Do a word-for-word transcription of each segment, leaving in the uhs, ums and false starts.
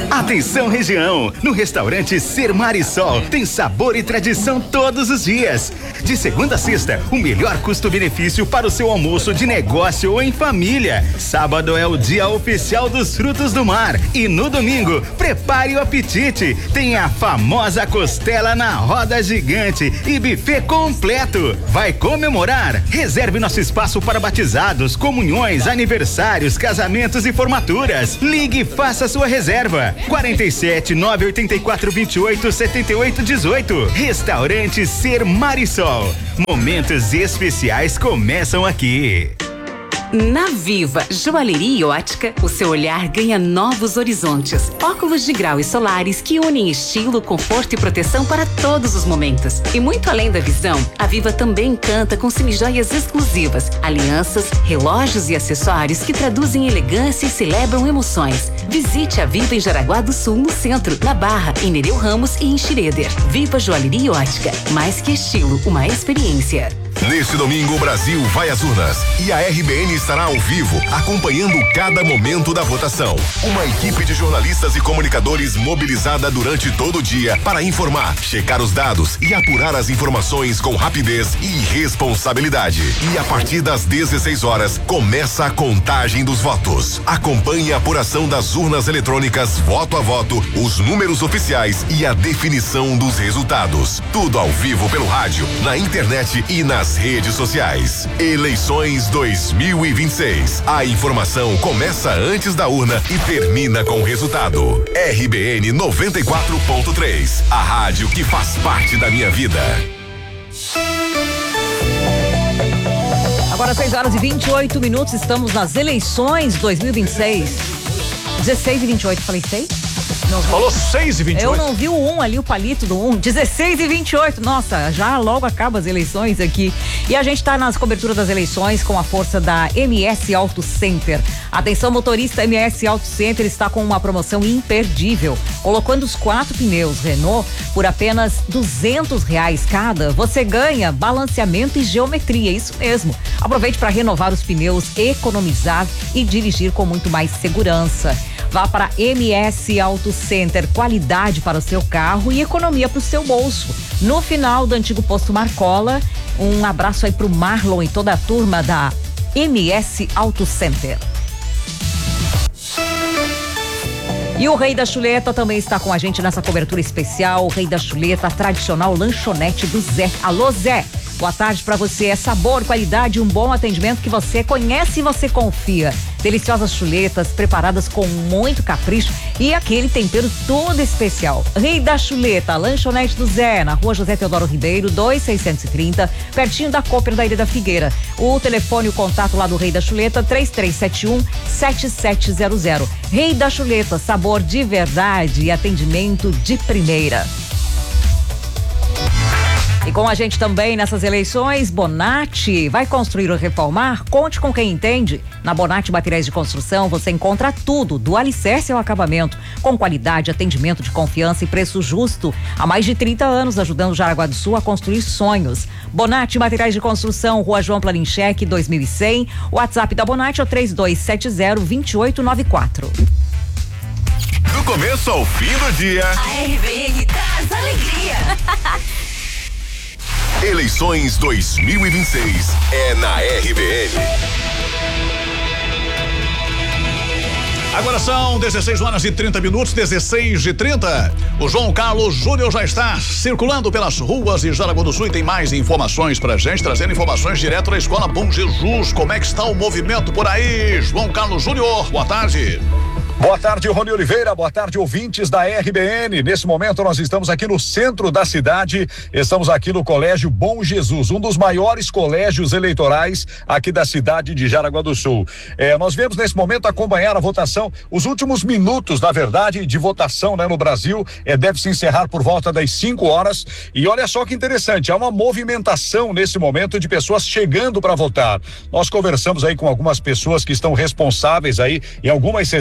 Atenção região, no restaurante Ser Marisol tem sabor e tradição todos os dias. De segunda a sexta, o melhor custo-benefício para o seu almoço de negócio ou em família. Sábado é o dia oficial dos frutos do mar e no domingo, prepare o apetite. Tem a famosa costela na roda gigante e buffet completo. Vai comemorar? Reserve nosso espaço para batizados, comunhões, aniversários, casamentos e formaturas. Ligue e faça sua reserva. quarenta e sete, nove oito quatro, vinte e oito, setenta e oito, dezoito. Restaurante Ser Marisol. Momentos especiais começam aqui. Na Viva Joalheria e Ótica, o seu olhar ganha novos horizontes. Óculos de grau e solares que unem estilo, conforto e proteção para todos os momentos. E muito além da visão, a Viva também encanta com semijoias exclusivas, alianças, relógios e acessórios que traduzem elegância e celebram emoções. Visite a Viva em Jaraguá do Sul, no centro, na Barra, em Nereu Ramos e em Schroeder. Viva Joalheria e Ótica, mais que estilo, uma experiência. Neste domingo, o Brasil vai às urnas e a R B N estará ao vivo, acompanhando cada momento da votação. Uma equipe de jornalistas e comunicadores mobilizada durante todo o dia para informar, checar os dados e apurar as informações com rapidez e responsabilidade. E a partir das dezesseis horas, começa a contagem dos votos. Acompanhe a apuração das urnas eletrônicas voto a voto, os números oficiais e a definição dos resultados. Tudo ao vivo pelo rádio, na internet e nas redes sociais. Eleições dois mil e vinte e seis. A informação começa antes da urna e termina com o resultado. R B N noventa e quatro ponto três. A rádio que faz parte da minha vida. Agora seis horas e vinte e oito minutos, estamos nas eleições dois mil e vinte e seis. dezesseis e vinte e oito, falei seis? Não, falou seis e vinte e oito. Eu não vi o um ali, o palito do um. dezesseis e vinte e oito. Nossa, já logo acaba as eleições aqui. E a gente está nas coberturas das eleições com a força da M S Auto Center. Atenção, motorista, M S Auto Center está com uma promoção imperdível. Colocando os quatro pneus Renault por apenas duzentos reais cada, você ganha balanceamento e geometria. Isso mesmo. Aproveite para renovar os pneus, economizar e dirigir com muito mais segurança. Vá para M S Auto Center, qualidade para o seu carro e economia para o seu bolso. No final do antigo posto Marcola, um abraço aí pro Marlon e toda a turma da M S Auto Center. E o Rei da Chuleta também está com a gente nessa cobertura especial. O Rei da Chuleta, a tradicional lanchonete do Zé. Alô, Zé. Boa tarde para você. É sabor, qualidade e um bom atendimento que você conhece e você confia. Deliciosas chuletas preparadas com muito capricho e aquele tempero todo especial. Rei da Chuleta, lanchonete do Zé, na rua José Teodoro Ribeiro, dois mil seiscentos e trinta, pertinho da Cooper da Ilha da Figueira. O telefone, o contato lá do Rei da Chuleta, três três sete um, sete sete zero zero. Rei da Chuleta, sabor de verdade e atendimento de primeira. E com a gente também nessas eleições, Bonatti. Vai construir ou reformar? Conte com quem entende. Na Bonatti Materiais de Construção você encontra tudo, do alicerce ao acabamento, com qualidade, atendimento de confiança e preço justo. Há mais de trinta anos ajudando o Jaraguá do Sul a construir sonhos. Bonatti Materiais de Construção, Rua João Planincheque, dois mil e cem. O WhatsApp da Bonatti é o três dois sete zero, dois oito nove quatro. Do começo ao fim do dia, A R B N traz alegria. Eleições dois mil e vinte e seis é na R B N. Agora são dezesseis horas e trinta minutos, dezesseis e trinta. O João Carlos Júnior já está circulando pelas ruas de Jaraguá do Sul e tem mais informações pra gente, trazendo informações direto da Escola Bom Jesus. Como é que está o movimento por aí? João Carlos Júnior, boa tarde. Boa tarde, Rony Oliveira, boa tarde, ouvintes da R B N. Nesse momento nós estamos aqui no centro da cidade, estamos aqui no Colégio Bom Jesus, um dos maiores colégios eleitorais aqui da cidade de Jaraguá do Sul. É, nós viemos nesse momento acompanhar a votação, os últimos minutos, na verdade, de votação, né, no Brasil, é, deve se encerrar por volta das cinco horas, e olha só que interessante, há uma movimentação nesse momento de pessoas chegando para votar. Nós conversamos aí com algumas pessoas que estão responsáveis aí em algumas sessões eleitorais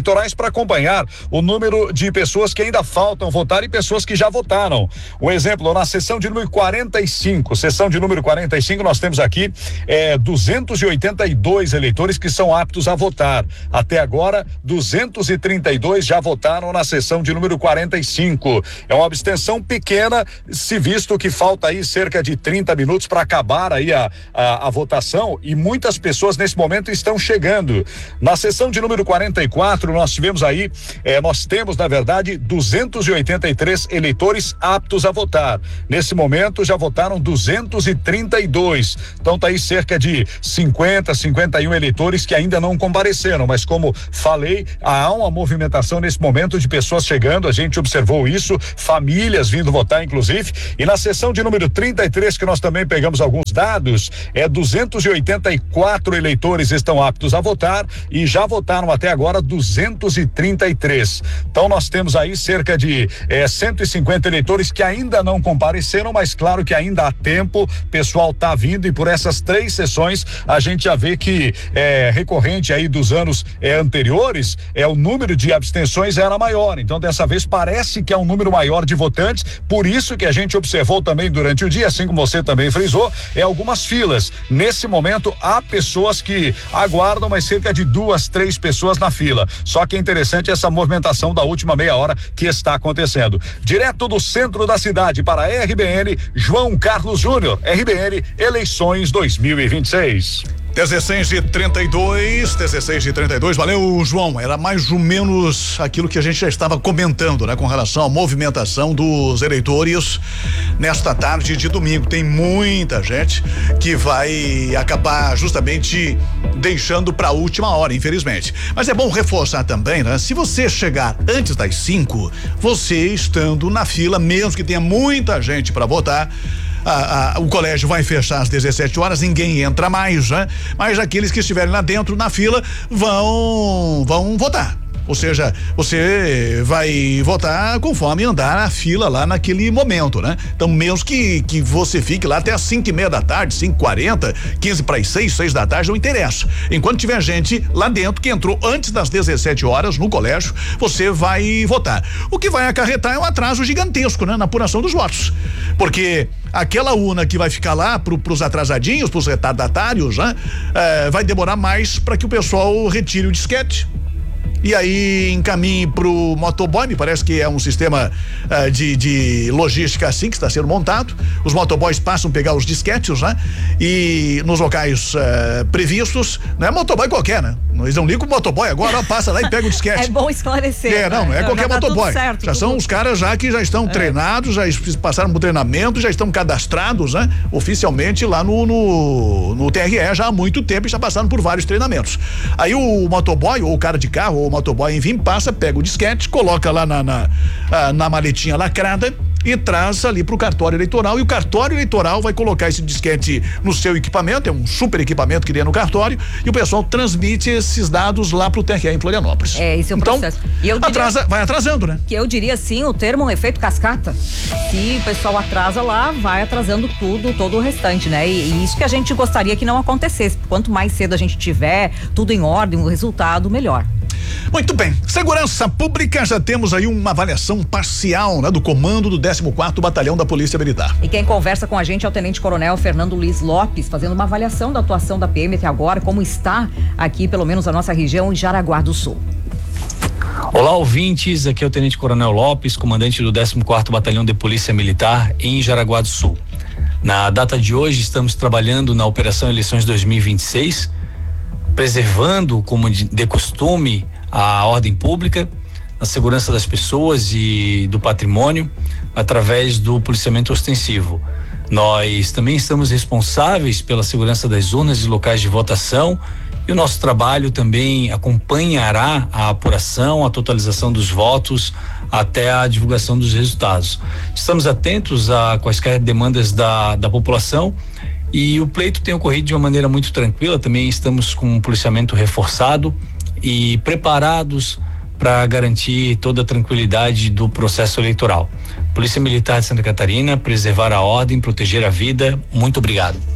eleitorais para acompanhar o número de pessoas que ainda faltam votar e pessoas que já votaram. Um exemplo, na sessão de número quarenta e cinco, sessão de número quarenta e cinco, nós temos aqui é, duzentos e oitenta e dois eleitores que são aptos a votar. Até agora, duzentos e trinta e dois já votaram na sessão de número quarenta e cinco. É uma abstenção pequena, se visto que falta aí cerca de trinta minutos para acabar aí a, a, a votação, e muitas pessoas nesse momento estão chegando. Na sessão de número quarenta e quatro, nós tivemos aí, eh, nós temos, na verdade, duzentos e oitenta e três eleitores aptos a votar. Nesse momento já votaram duzentos e trinta e dois. Então tá aí cerca de cinquenta, cinquenta e um eleitores que ainda não compareceram, mas como falei, há uma movimentação nesse momento de pessoas chegando, a gente observou isso, famílias vindo votar inclusive, e na sessão de número trinta e três, que nós também pegamos alguns dados, é duzentos e oitenta e quatro eleitores estão aptos a votar e já votaram até agora duzentos e trinta e três. Então nós temos aí cerca de eh, cento e cinquenta eleitores que ainda não compareceram, mas claro que ainda há tempo, pessoal tá vindo, e por essas três sessões a gente já vê que é recorrente aí dos anos é, anteriores, é o número de abstenções era maior. Então dessa vez parece que é um número maior de votantes, por isso que a gente observou também durante o dia, assim como você também frisou, é algumas filas. Nesse momento há pessoas que aguardam, mas cerca de duas, três pessoas na fila. Só que é interessante essa movimentação da última meia hora que está acontecendo. Direto do centro da cidade para a R B N, João Carlos Júnior, R B N, eleições dois mil e vinte e seis. dezesseis e trinta e dois, dezesseis e trinta e dois, valeu, João. Era mais ou menos aquilo que a gente já estava comentando, né, com relação à movimentação dos eleitores nesta tarde de domingo. Tem muita gente que vai acabar justamente deixando para a última hora, infelizmente. Mas é bom reforçar também, né? Se você chegar antes das cinco, você estando na fila, mesmo que tenha muita gente para votar, A, a, o colégio vai fechar às dezessete horas, ninguém entra mais, né? Mas aqueles que estiverem lá dentro na fila vão vão votar. Ou seja, você vai votar conforme andar na fila lá naquele momento, né? Então, mesmo que, que você fique lá até às cinco e meia da tarde, cinco e quarenta, quinze para as seis, seis da tarde, não interessa. Enquanto tiver gente lá dentro que entrou antes das dezessete horas no colégio, você vai votar. O que vai acarretar é um atraso gigantesco, né? Na apuração dos votos. Porque aquela urna que vai ficar lá pro, pros atrasadinhos, pros retardatários, né? É, vai demorar mais para que o pessoal retire o disquete. E aí encaminhe pro motoboy, me parece que é um sistema uh, de, de logística assim que está sendo montado. Os motoboys passam a pegar os disquetes, né? E nos locais uh, previstos, não é motoboy qualquer, né? Eles não ligam o motoboy agora, ó, passa lá e pega o disquete. É bom esclarecer. É, não, não é né? qualquer já tá motoboy. Certo, já tudo... são os caras já que já estão é. treinados, já passaram por treinamento, já estão cadastrados, né? Oficialmente lá no, no, no T R E já há muito tempo e já passaram por vários treinamentos. Aí o motoboy, ou o cara de carro, ou o motoboy, enfim, passa, pega o disquete, coloca lá na, na, na maletinha lacrada e traz ali pro cartório eleitoral, e o cartório eleitoral vai colocar esse disquete no seu equipamento, é um super equipamento que tem no cartório, e o pessoal transmite esses dados lá pro T R E em Florianópolis. É, esse é o então, processo. E eu diria, atrasa, vai atrasando, né? Que eu diria sim, o termo um efeito cascata. Se o pessoal atrasa lá, vai atrasando tudo, todo o restante, né? E, e isso que a gente gostaria que não acontecesse. Quanto mais cedo a gente tiver tudo em ordem, o resultado, melhor. Muito bem, segurança pública, já temos aí uma avaliação parcial, né, do comando do décimo quarto Batalhão da Polícia Militar. E quem conversa com a gente é o Tenente Coronel Fernando Luiz Lopes, fazendo uma avaliação da atuação da P M até agora, como está aqui, pelo menos, a nossa região em Jaraguá do Sul. Olá, ouvintes, aqui é o Tenente Coronel Lopes, comandante do décimo quarto Batalhão de Polícia Militar em Jaraguá do Sul. Na data de hoje, estamos trabalhando na Operação Eleições dois mil e vinte e seis, preservando, como de, de costume, a ordem pública, a segurança das pessoas e do patrimônio, através do policiamento ostensivo. Nós também estamos responsáveis pela segurança das urnas e locais de votação, e o nosso trabalho também acompanhará a apuração, a totalização dos votos até a divulgação dos resultados. Estamos atentos a quaisquer demandas da, da população, e o pleito tem ocorrido de uma maneira muito tranquila. Também estamos com um policiamento reforçado e preparados para garantir toda a tranquilidade do processo eleitoral. Polícia Militar de Santa Catarina, preservar a ordem, proteger a vida. Muito obrigado.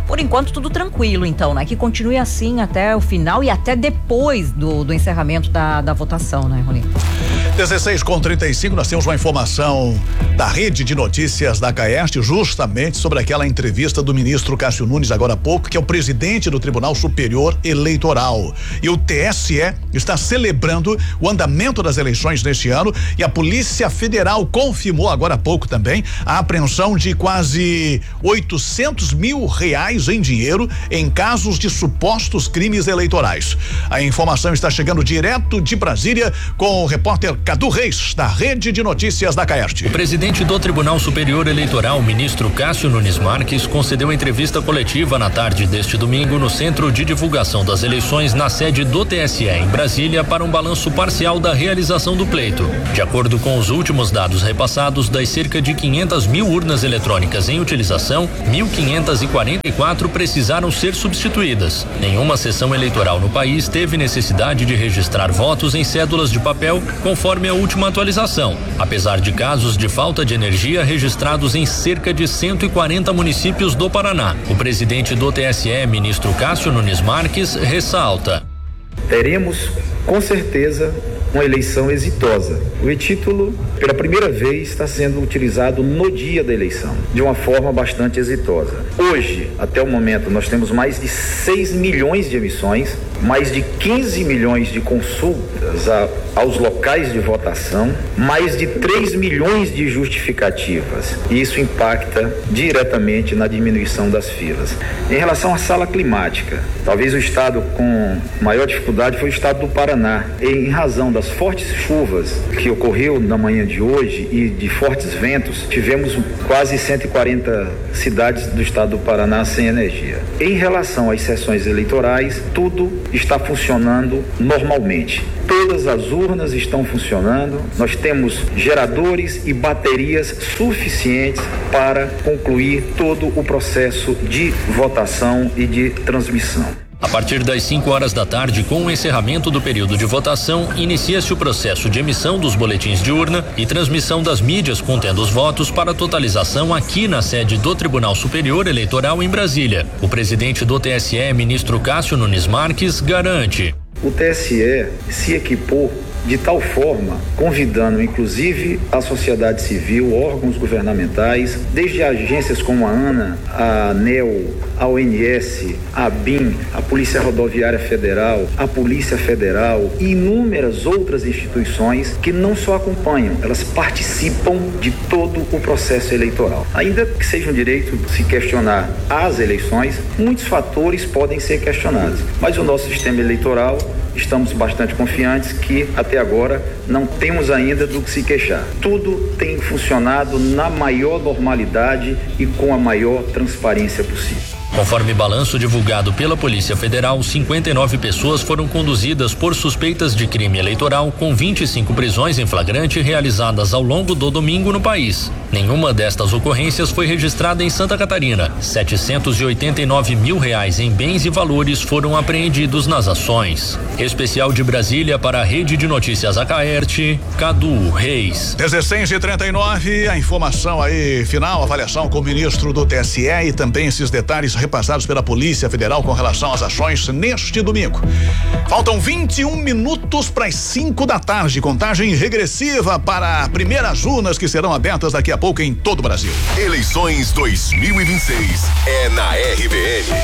Por enquanto tudo tranquilo, então, né? Que continue assim até o final e até depois do, do encerramento da, da votação, né, Rony? dezesseis com trinta e cinco, nós temos uma informação da rede de notícias da Caeste, justamente sobre aquela entrevista do ministro Cássio Nunes agora há pouco, que é o presidente do Tribunal Superior Eleitoral. E o T S E está celebrando o andamento das eleições neste ano e a Polícia Federal confirmou agora há pouco também a apreensão de quase oitocentos mil reais em dinheiro em casos de supostos crimes eleitorais. A informação está chegando direto de Brasília com o repórter Cadu Reis, da Rede de Notícias da Caeste. O presidente do Tribunal Superior Eleitoral, ministro Cássio Nunes Marques, concedeu entrevista coletiva na tarde deste domingo no Centro de Divulgação das Eleições, na sede do T S E em Brasília, para um balanço parcial da realização do pleito. De acordo com os últimos dados repassados, das cerca de quinhentas mil urnas eletrônicas em utilização, mil quinhentas e quarenta e quatro precisaram ser substituídas. Nenhuma sessão eleitoral no país teve necessidade de registrar votos em cédulas de papel, conforme a última atualização, apesar de casos de falta de energia registrados em cerca de cento e quarenta municípios do Paraná. O presidente do T S E, ministro Cássio Nunes Marques, ressalta: teremos, com certeza, uma eleição exitosa. O e-título, pela primeira vez, está sendo utilizado no dia da eleição, de uma forma bastante exitosa. Hoje, até o momento, nós temos mais de seis milhões de emissões, mais de quinze milhões de consultas a, aos locais de votação, mais de três milhões de justificativas. E isso impacta diretamente na diminuição das filas. Em relação à sala climática, talvez o estado com maior dificuldade foi o estado do Paraná, em razão das fortes chuvas que ocorreu na manhã de hoje e de fortes ventos, tivemos quase cento e quarenta cidades do estado do Paraná sem energia. Em relação às sessões eleitorais, tudo está funcionando normalmente. Todas as urnas estão funcionando, nós temos geradores e baterias suficientes para concluir todo o processo de votação e de transmissão. A partir das cinco horas da tarde, com o encerramento do período de votação, inicia-se o processo de emissão dos boletins de urna e transmissão das mídias contendo os votos para totalização aqui na sede do Tribunal Superior Eleitoral em Brasília. O presidente do T S E, ministro Cássio Nunes Marques, garante: o T S E se equipou de tal forma, convidando inclusive a sociedade civil, órgãos governamentais, desde agências como a ANA, a ANEEL, a O N S, a ABIN, a Polícia Rodoviária Federal, a Polícia Federal e inúmeras outras instituições que não só acompanham, elas participam de todo o processo eleitoral. Ainda que seja um direito de se questionar as eleições, muitos fatores podem ser questionados, mas o nosso sistema eleitoral, estamos bastante confiantes que até agora não temos ainda do que se queixar. Tudo tem funcionado na maior normalidade e com a maior transparência possível. Conforme balanço divulgado pela Polícia Federal, cinquenta e nove pessoas foram conduzidas por suspeitas de crime eleitoral, com vinte e cinco prisões em flagrante realizadas ao longo do domingo no país. Nenhuma destas ocorrências foi registrada em Santa Catarina. setecentos e oitenta e nove mil reais em bens e valores foram apreendidos nas ações. Especial de Brasília para a Rede de Notícias Acaerte, Cadu Reis. dezesseis e trinta e nove, a informação aí final, avaliação com o ministro do T S E e também esses detalhes repassados pela Polícia Federal com relação às ações neste domingo. Faltam vinte e um minutos para as cinco da tarde, contagem regressiva para primeiras urnas que serão abertas daqui a pouco em todo o Brasil. Eleições dois mil e vinte e seis é na R B N.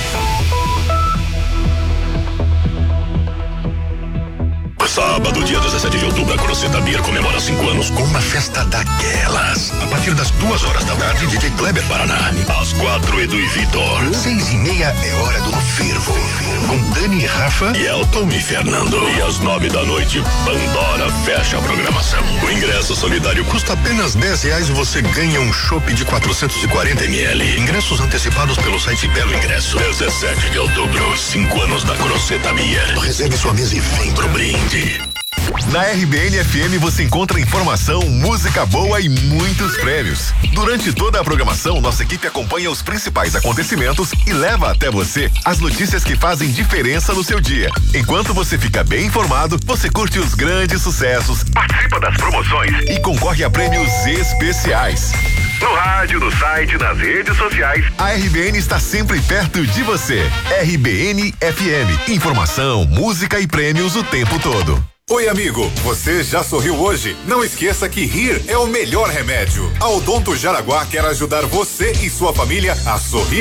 Sábado, dia dezessete de outubro, a Croceta Beer comemora cinco anos com uma festa daquelas. A partir das duas horas da tarde, D J Kleber Paraná. Às quatro, Edu e Vitor. Seis e meia é hora do Fervo. Com Dani, Rafa, e Elton e Fernando. E às nove da noite, Pandora fecha a programação. O ingresso solidário custa apenas dez reais e você ganha um chopp de quatrocentos e quarenta mililitros. Ingressos antecipados pelo site Belo Ingresso. dezessete de outubro, cinco anos da Croceta Beer. Reserve sua mesa e vem pro brinde. Na R B N F M você encontra informação, música boa e muitos prêmios. Durante toda a programação, nossa equipe acompanha os principais acontecimentos e leva até você as notícias que fazem diferença no seu dia. Enquanto você fica bem informado, você curte os grandes sucessos, participa das promoções e concorre a prêmios especiais. No rádio, no site, nas redes sociais. A R B N está sempre perto de você. R B N F M. Informação, música e prêmios o tempo todo. Oi, amigo, você já sorriu hoje? Não esqueça que rir é o melhor remédio. A Odonto Jaraguá quer ajudar você e sua família a sorrir